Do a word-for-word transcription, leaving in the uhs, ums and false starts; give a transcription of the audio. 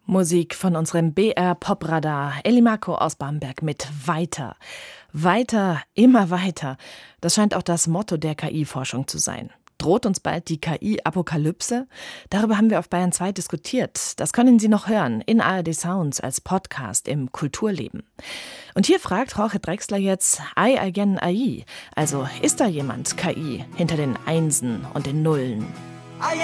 Musik von unserem B R-Popradar Elli Marco aus Bamberg mit Weiter. Weiter, immer weiter. Das scheint auch das Motto der K I-Forschung zu sein. Droht uns bald die K I-Apokalypse? Darüber haben wir auf Bayern zwei diskutiert. Das können Sie noch hören in A R D Sounds als Podcast im Kulturleben. Und hier fragt Jorge Drexler jetzt, Ei again A I? Also ist da jemand, K I, hinter den Einsen und den Nullen?